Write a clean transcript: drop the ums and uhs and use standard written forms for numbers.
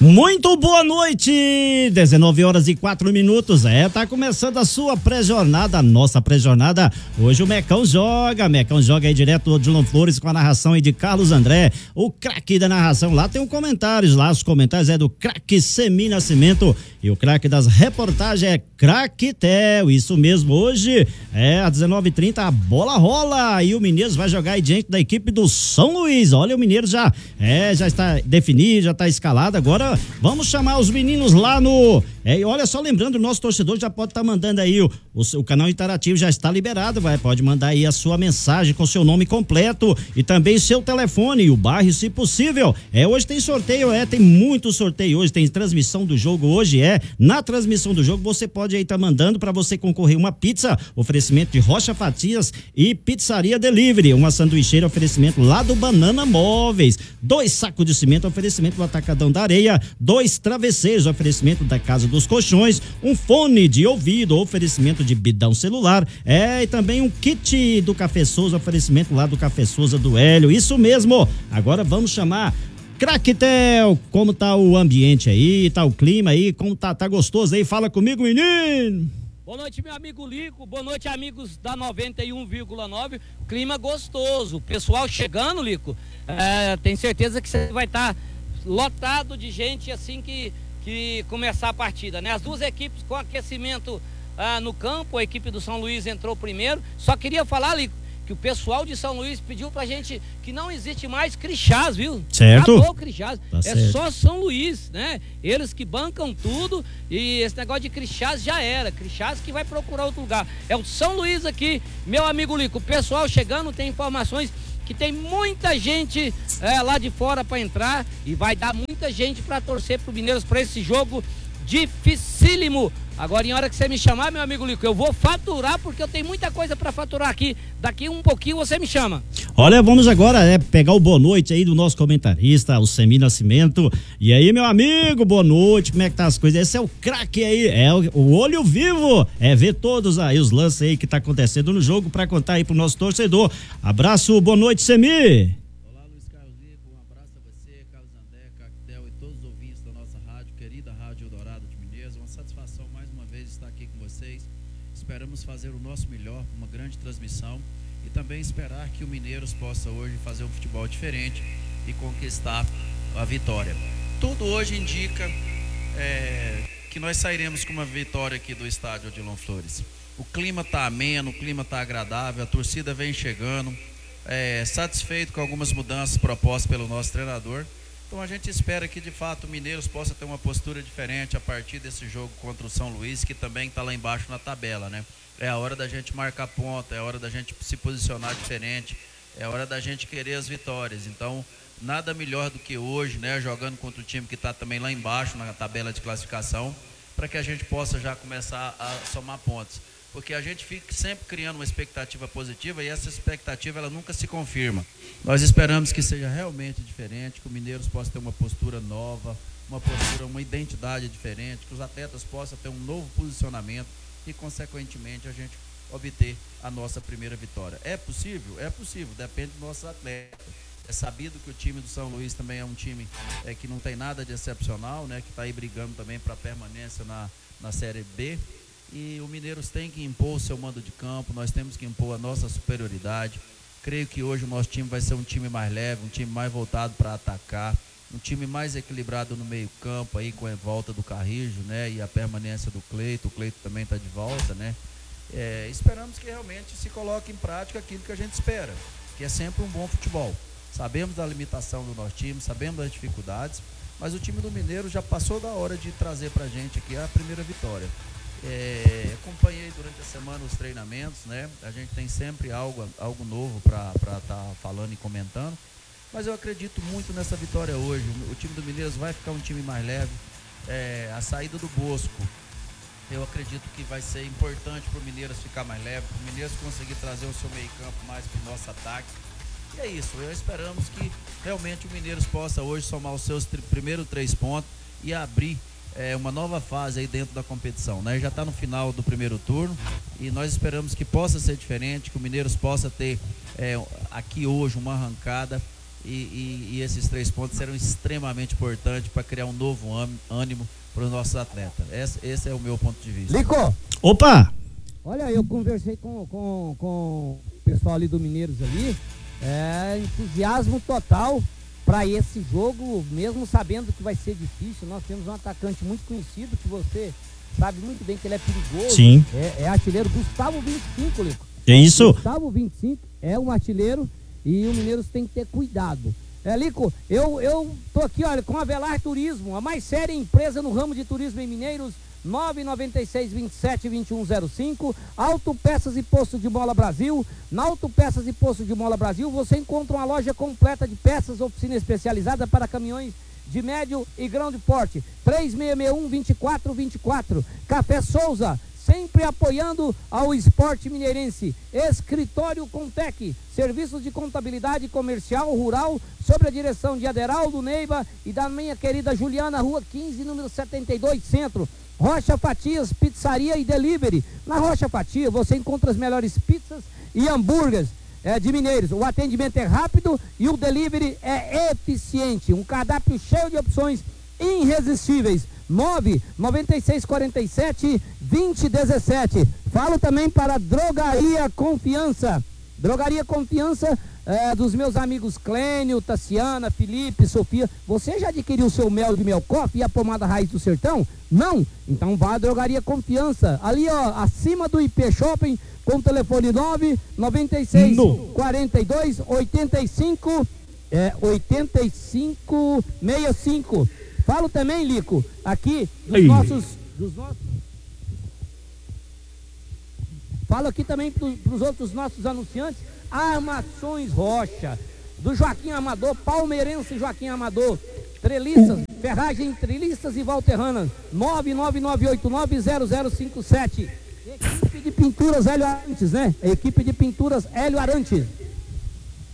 Muito boa noite, 19h04. Tá começando a sua pré-jornada, a nossa pré-jornada. Hoje o Mecão joga aí direto de Odilon Flores com a narração aí de Carlos André, o craque da narração. Lá tem um comentários, lá os comentários é do craque Semi Nascimento e o craque das reportagens é craque Theo. Isso mesmo, hoje às 19h30 a bola rola e o Mineiros vai jogar aí diante da equipe do São Luís. Olha, o Mineiro já está definido, já está escalado. Agora vamos chamar os meninos lá no... E olha só, lembrando, o nosso torcedor já pode estar mandando aí, o canal interativo já está liberado, pode mandar aí a sua mensagem com seu nome completo e também seu telefone e o bairro, se possível. Hoje tem sorteio, tem muito sorteio hoje, tem transmissão do jogo hoje, na transmissão do jogo você pode aí estar mandando para você concorrer uma pizza, oferecimento de Rocha Fatias e Pizzaria Delivery, uma sanduicheira, oferecimento lá do Banana Móveis, 2 sacos de cimento, oferecimento do Atacadão da Areia, 2 travesseiros, oferecimento da Casa dos Colchões, um fone de ouvido, oferecimento de bidão celular, e também um kit do Café Souza, oferecimento lá do Café Souza do Hélio. Isso mesmo. Agora vamos chamar craque Theo. Como tá o ambiente aí, tá o clima aí, como tá gostoso aí? Fala comigo, menino. Boa noite, meu amigo Lico, boa noite, amigos da 91,9, clima gostoso, o pessoal chegando, Lico, tenho certeza que você vai estar lotado de gente assim que começar a partida, né? As duas equipes com aquecimento no campo, a equipe do São Luís entrou primeiro. Só queria falar, Lico, que o pessoal de São Luís pediu pra gente que não existe mais Crixás, viu? Certo. Acabou o Crixás, Tá certo. só São Luís, né? Eles que bancam tudo e esse negócio de Crixás já era. Crixás que vai procurar outro lugar. É o São Luís aqui, meu amigo Lico. O pessoal chegando, tem informações que tem muita gente lá de fora para entrar e vai dar muita gente para torcer pro Mineiros para esse jogo dificílimo. Agora, em hora que você me chamar, meu amigo Lico, eu vou faturar porque eu tenho muita coisa para faturar aqui. Daqui um pouquinho você me chama. Olha, vamos agora pegar o boa noite aí do nosso comentarista, o Semi Nascimento. E aí, meu amigo, boa noite, como é que tá as coisas? Esse é o craque aí, o olho vivo, ver todos aí os lances aí que tá acontecendo no jogo para contar aí pro nosso torcedor. Abraço, boa noite, Semi. Olá, Luiz Carlos Lico, um abraço a você, Carlos André, Cactel e todos os ouvintes da nossa rádio, querida Rádio Eldorado de Mineiros. Uma satisfação mais uma vez estar aqui com vocês. Esperamos fazer o nosso melhor, uma grande transmissão e também esperar que o Mineiros possa hoje fazer um futebol diferente e conquistar a vitória. Tudo hoje indica que nós sairemos com uma vitória aqui do estádio Odilon Flores. O clima está ameno, o clima está agradável, a torcida vem chegando, satisfeito com algumas mudanças propostas pelo nosso treinador. Então a gente espera que de fato o Mineiros possa ter uma postura diferente a partir desse jogo contra o São Luís, que também está lá embaixo na tabela, né? É a hora da gente marcar ponta, é a hora da gente se posicionar diferente, é a hora da gente querer as vitórias. Então nada melhor do que hoje, né? Jogando contra o time que está também lá embaixo na tabela de classificação, para que a gente possa já começar a somar pontos. Porque a gente fica sempre criando uma expectativa positiva e essa expectativa ela nunca se confirma. Nós esperamos que seja realmente diferente, que o Mineiros possa ter uma postura nova, uma identidade diferente, que os atletas possam ter um novo posicionamento e, consequentemente, a gente obter a nossa primeira vitória. É possível? É possível, depende dos nossos atletas. É sabido que o time do São Luís também é um time que não tem nada de excepcional, né, que está aí brigando também para permanência na Série B. E o Mineiros tem que impor o seu mando de campo, nós temos que impor a nossa superioridade. Creio que hoje o nosso time vai ser um time mais leve, um time mais voltado para atacar, um time mais equilibrado no meio campo, aí com a volta do Carrijo, né, e a permanência do Cleito. O Cleito também está de volta, né. Esperamos que realmente se coloque em prática aquilo que a gente espera, que é sempre um bom futebol. Sabemos da limitação do nosso time, sabemos das dificuldades, mas o time do Mineiro já passou da hora de trazer para a gente aqui a primeira vitória. Acompanhei durante a semana os treinamentos, né? A gente tem sempre algo novo para estar falando e comentando, mas eu acredito muito nessa vitória hoje. O time do Mineiros vai ficar um time mais leve. A saída do Bosco, eu acredito que vai ser importante para o Mineiros ficar mais leve, para o Mineiros conseguir trazer o seu meio campo mais para o nosso ataque. E é isso, esperamos que realmente o Mineiros possa hoje somar os seus primeiros 3 pontos e abrir uma nova fase aí dentro da competição, né? Já está no final do primeiro turno e nós esperamos que possa ser diferente, que o Mineiros possa ter aqui hoje uma arrancada e esses 3 pontos serão extremamente importantes para criar um novo ânimo para os nossos atletas. Esse é o meu ponto de vista. Lico! Opa! Olha, eu conversei com o pessoal ali do Mineiros ali, entusiasmo total para esse jogo, mesmo sabendo que vai ser difícil. Nós temos um atacante muito conhecido, que você sabe muito bem que ele é perigoso. Sim. É artilheiro Gustavo 25, Lico. É isso? Gustavo 25 é um artilheiro e o Mineiros tem que ter cuidado. Lico, eu tô aqui, olha, com a Velar Turismo, a mais séria empresa no ramo de turismo em Mineiros, 996-27-2105, Autopeças e Posto de Mola Brasil. Na Autopeças e Posto de Mola Brasil você encontra uma loja completa de peças, oficina especializada para caminhões de médio e grande porte. 3661-2424. Café Souza, sempre apoiando ao esporte mineirense. Escritório Contec, serviços de contabilidade comercial, rural, sob a direção de Aderaldo Neiva e da minha querida Juliana, Rua 15, número 72, Centro. Rocha Fatias, pizzaria e delivery. Na Rocha Fatia você encontra as melhores pizzas e hambúrgueres de Mineiros. O atendimento é rápido e o delivery é eficiente. Um cardápio cheio de opções irresistíveis. 99647-2017. Falo também para Drogaria Confiança. Drogaria Confiança dos meus amigos Clênio, Tassiana, Felipe, Sofia. Você já adquiriu o seu mel de Melcoff e a pomada Raiz do Sertão? Não? Então vá à Drogaria Confiança. Ali, ó, acima do IP Shopping, com o telefone 996-42-85-8565. Falo também, Lico, aqui dos nossos. Falo aqui também para os outros nossos anunciantes. Armações Rocha, do Joaquim Amador, palmeirense Joaquim Amador. Treliças, ferragem Treliças e Valterrana, 999890057. Equipe de Pinturas Hélio Arantes, né? Equipe de Pinturas Hélio Arantes.